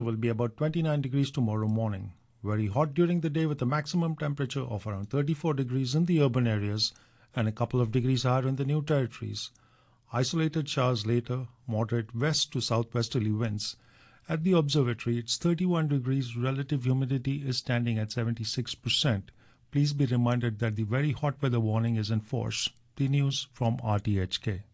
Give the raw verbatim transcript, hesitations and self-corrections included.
will be about twenty-nine degrees tomorrow morning. Very hot during the day with a maximum temperature of around thirty-four degrees in the urban areas and a couple of degrees higher in the New Territories. Isolated showers later, moderate west to southwesterly winds. At the observatory, it's thirty-one degrees, relative humidity is standing at seventy-six percent. Please be reminded that the very hot weather warning is in force. The news from R T H K.